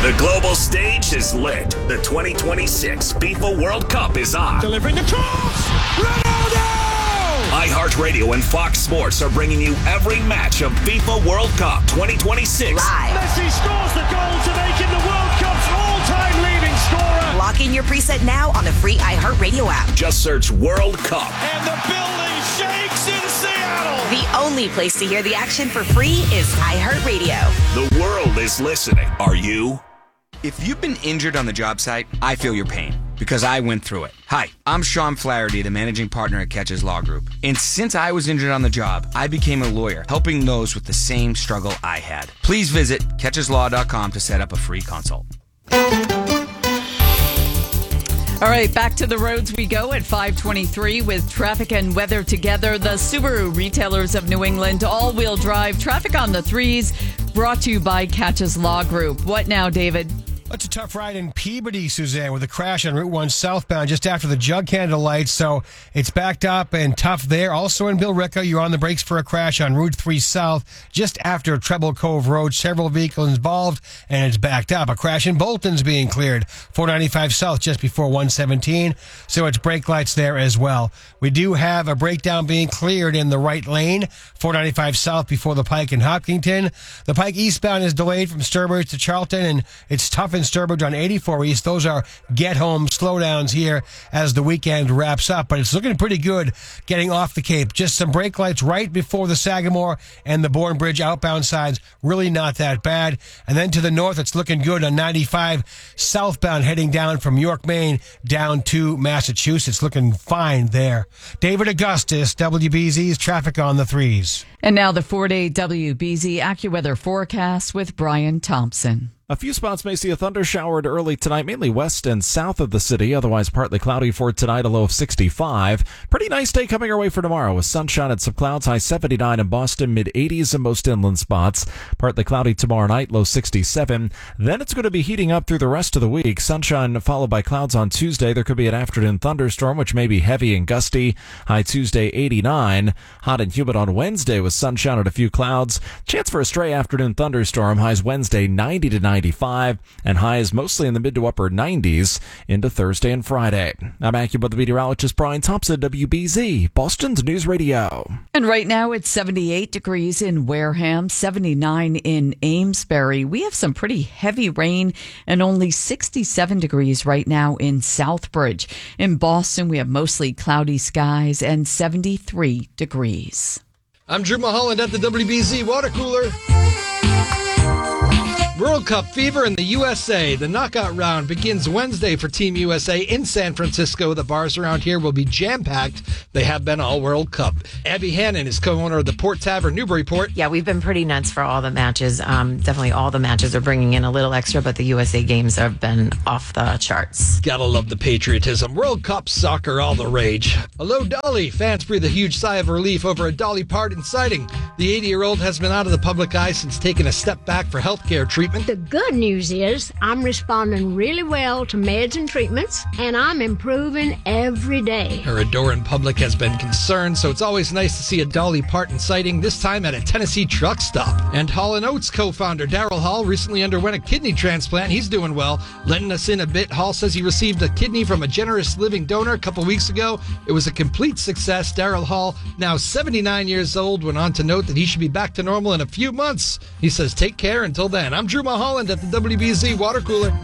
The global stage is lit. The 2026 FIFA World Cup is on. Delivering the cross! Ronaldo! iHeartRadio and Fox Sports are bringing you every match of FIFA World Cup 2026. Live. Messi scores the goal to make him the World Cup's all-time leading scorer. Lock in your preset now on the free iHeartRadio app. Just search World Cup. And the building shakes in Seattle. The only place to hear the action for free is iHeartRadio. The world is listening. Are you? If you've been injured on the job site, I feel your pain because I went through it. Hi, I'm Sean Flaherty, the managing partner at Catches Law Group. And since I was injured on the job, I became a lawyer, helping those with the same struggle I had. Please visit catcheslaw.com to set up a free consult. All right, back to the roads we go at 5:23 with traffic and weather together. The Subaru Retailers of New England all-wheel drive traffic on the threes, brought to you by Catches Law Group. What now, David? That's a tough ride in Peabody, Suzanne, with a crash on Route 1 southbound just after the jug handle lights. So it's backed up and tough there. Also in Billerica, you're on the brakes for a crash on Route 3 south just after Treble Cove Road. Several vehicles involved, and it's backed up. A crash in Bolton's being cleared. 495 south just before 117. So it's brake lights there as well. We do have a breakdown being cleared in the right lane. 495 south before the Pike in Hopkinton. The Pike eastbound is delayed from Sturbridge to Charlton, and it's tough in Sturbridge on 84 East. Those are get-home slowdowns here as the weekend wraps up, but it's looking pretty good getting off the Cape. Just some brake lights right before the Sagamore and the Bourne Bridge outbound sides. Really not that bad. And then to the north, it's looking good on 95 southbound heading down from York, Maine, down to Massachusetts. Looking fine there. David Augustus, WBZ's traffic on the threes. And now the 4-day WBZ AccuWeather forecast with Brian Thompson. A few spots may see a thunder shower early tonight, mainly west and south of the city. Otherwise, partly cloudy for tonight, a low of 65. Pretty nice day coming our way for tomorrow with sunshine and some clouds, high 79 in Boston, mid-80s in most inland spots. Partly cloudy tomorrow night, low 67. Then it's going to be heating up through the rest of the week. Sunshine followed by clouds on Tuesday. There could be an afternoon thunderstorm, which may be heavy and gusty. High Tuesday, 89. Hot and humid on Wednesday with sunshine and a few clouds. Chance for a stray afternoon thunderstorm. Highs Wednesday, 90 to 95, and highs mostly in the mid to upper 90s into Thursday and Friday. I'm AccuWeather meteorologist Brian Thompson, WBZ, Boston's News Radio. And right now it's 78 degrees in Wareham, 79 in Amesbury. We have some pretty heavy rain and only 67 degrees right now in Southbridge. In Boston, we have mostly cloudy skies and 73 degrees. I'm Drew Mulholland at the WBZ Water Cooler. World Cup fever in the USA. The knockout round begins Wednesday for Team USA in San Francisco. The bars around here will be jam-packed. They have been all World Cup. Abby Hannon is co-owner of the Port Tavern, Newburyport. Yeah, we've been pretty nuts for all the matches. Definitely all the matches are bringing in a little extra, but the USA games have been off the charts. Gotta love the patriotism. World Cup soccer, all the rage. Hello, Dolly. Fans breathe a huge sigh of relief over a Dolly Parton sighting. The 80-year-old has been out of the public eye since taking a step back for healthcare treatment. The good news is I'm responding really well to meds and treatments, and I'm improving every day. Her adoring public has been concerned, so it's always nice to see a Dolly Parton sighting, this time at a Tennessee truck stop. And Hall & Oates co-founder Daryl Hall recently underwent a kidney transplant. He's doing well. Letting us in a bit, Hall says he received a kidney from a generous living donor a couple weeks ago. It was a complete success. Daryl Hall, now 79 years old, went on to note that he should be back to normal in a few months. He says, take care until then. I'm Drew Mulholland at the WBZ Water Cooler.